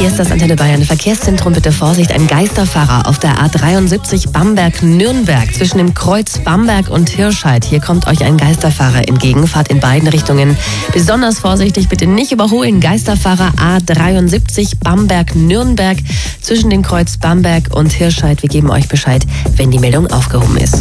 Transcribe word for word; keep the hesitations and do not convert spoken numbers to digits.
Hier ist das Antenne Bayern Verkehrszentrum. Bitte Vorsicht, ein Geisterfahrer auf der A dreiundsiebzig Bamberg-Nürnberg zwischen dem Kreuz Bamberg und Hirscheid. Hier kommt euch ein Geisterfahrer entgegen. Fahrt in beiden Richtungen besonders vorsichtig. Bitte nicht überholen. Geisterfahrer A dreiundsiebzig Bamberg-Nürnberg zwischen dem Kreuz Bamberg und Hirscheid. Wir geben euch Bescheid, wenn die Meldung aufgehoben ist.